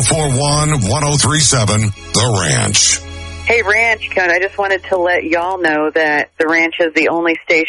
441-1037, The Ranch. Hey, Ranch Code, I just wanted to let y'all know that The Ranch is the only station